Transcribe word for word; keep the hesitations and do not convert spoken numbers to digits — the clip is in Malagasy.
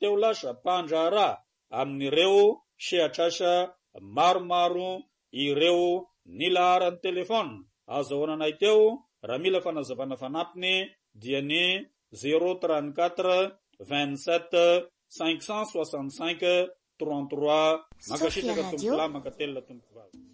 teo lasa mpandrahara amin'ireo sehatrasa maromaro ireo nilaharan'ny telefona. Azahoana anay teo raha mila fanazavana fanampiny dia ny zéro trente-quatre vingt-sept cinq cent soixante-cinq trente-trois. Makasitraka tompolay, makatelina tompoko vavy.